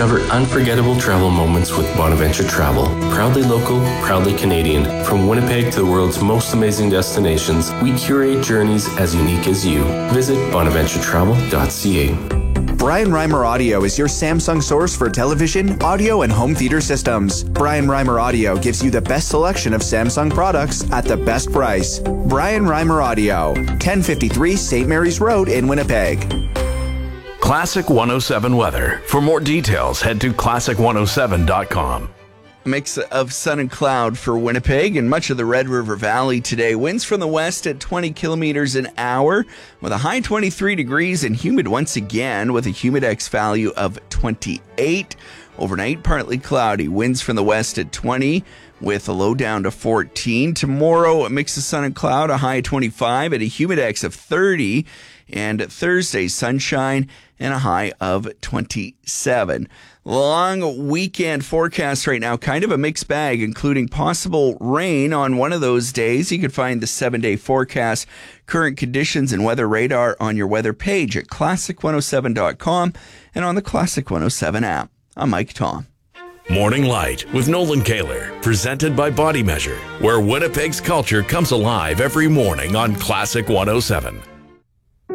Discover unforgettable travel moments with Bonaventure Travel. Proudly local, proudly Canadian. From Winnipeg to the world's most amazing destinations, we curate journeys as unique as you. Visit bonaventuretravel.ca. Brian Reimer Audio is your Samsung source for television, audio, and home theater systems. Brian Reimer Audio gives you the best selection of Samsung products at the best price. Brian Reimer Audio, 1053 St. Mary's Road in Winnipeg. Classic 107 weather. For more details, head to classic107.com. A mix of sun and cloud for Winnipeg and much of the Red River Valley today. Winds from the west at 20 kilometers an hour with a high 23 degrees and humid once again with a humidex value of 28. Overnight, partly cloudy. Winds from the west at 20 with a low down to 14. Tomorrow, a mix of sun and cloud, a high 25 and a humidex of 30. And Thursday, sunshine and a high of 27. Long weekend forecast right now, kind of a mixed bag, including possible rain on one of those days. You can find the 7-day forecast, current conditions, and weather radar on your weather page at classic107.com and on the Classic 107 app. I'm Mike Tom. Morning Light with Nolan Kaler, presented by Body Measure, where Winnipeg's culture comes alive every morning on Classic 107.